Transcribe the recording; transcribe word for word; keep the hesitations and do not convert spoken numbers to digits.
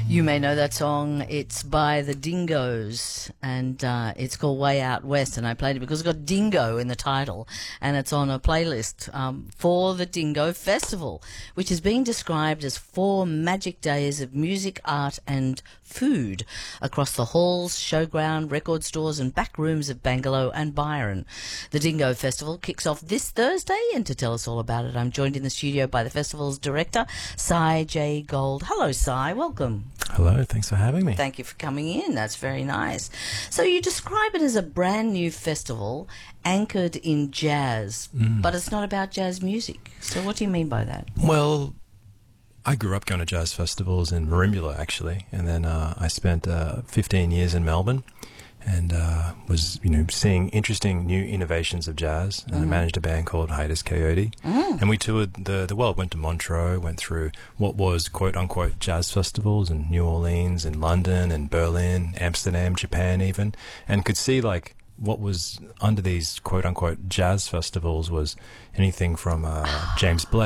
You may know that song. It's by the Dingoes, and uh, it's called Way Out West, and I played it because it's got dingo in the title, and it's on a playlist um, for the Dingo Festival, which is being described as four magic days of music, art and food across the halls, showground, record stores and back rooms of Bangalore and Byron. The Dingo Festival kicks off this Thursday, and to tell us all about it, I'm joined in the studio by the festival's director, Cy J. Gold. Hello, Cy. Welcome. Hello, thanks for having me. Thank you for coming in. That's very nice. So you describe it as a brand new festival anchored in jazz, Mm. but it's not about jazz music. So what do you mean by that? Well, I grew up going to jazz festivals in Merimbula, actually, and then uh, I spent uh, fifteen years in Melbourne and uh, was, you know, seeing interesting new innovations of jazz. And Mm. I managed a band called Hiatus Coyote, Mm. and we toured the the world. Went to Montreux, went through what was quote unquote jazz festivals in New Orleans, in London, and Berlin, Amsterdam, Japan, even, and could see like what was under these quote unquote jazz festivals was anything from uh, James Blake.